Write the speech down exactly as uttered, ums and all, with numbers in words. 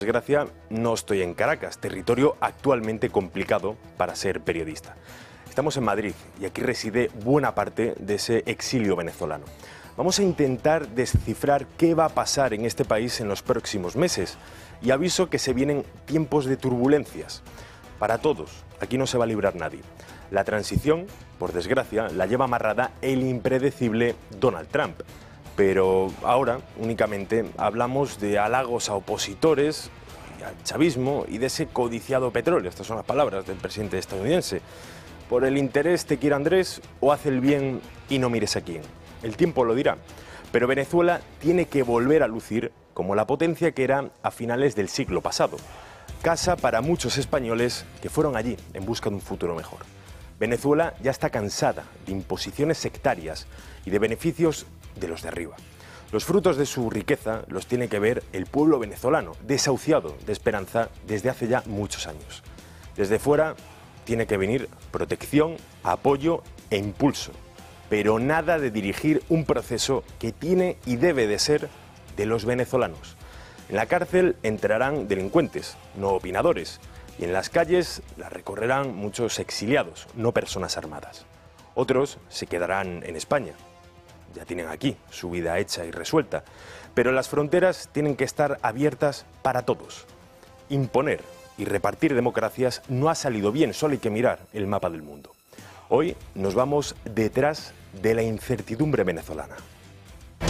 Por desgracia, no estoy en Caracas, territorio actualmente complicado para ser periodista. Estamos en Madrid y aquí reside buena parte de ese exilio venezolano. Vamos a intentar descifrar qué va a pasar en este país en los próximos meses y aviso que se vienen tiempos de turbulencias. Para todos, aquí no se va a librar nadie. La transición, por desgracia, la lleva amarrada el impredecible Donald Trump. Pero ahora únicamente hablamos de halagos a opositores, al chavismo y de ese codiciado petróleo. Estas son las palabras del presidente estadounidense. Por el interés te quiere Andrés o haz el bien y no mires a quién. El tiempo lo dirá. Pero Venezuela tiene que volver a lucir como la potencia que era a finales del siglo pasado. Casa para muchos españoles que fueron allí en busca de un futuro mejor. Venezuela ya está cansada de imposiciones sectarias y de beneficios de los de arriba. Los frutos de su riqueza los tiene que ver el pueblo venezolano, desahuciado de esperanza desde hace ya muchos años. Desde fuera tiene que venir protección, apoyo e impulso, pero nada de dirigir un proceso que tiene y debe de ser de los venezolanos. En la cárcel entrarán delincuentes, no opinadores, y en las calles las recorrerán muchos exiliados, no personas armadas. Otros se quedarán en España. Ya tienen aquí su vida hecha y resuelta, pero las fronteras tienen que estar abiertas para todos. Imponer y repartir democracias no ha salido bien, solo hay que mirar el mapa del mundo. Hoy nos vamos detrás de la incertidumbre venezolana.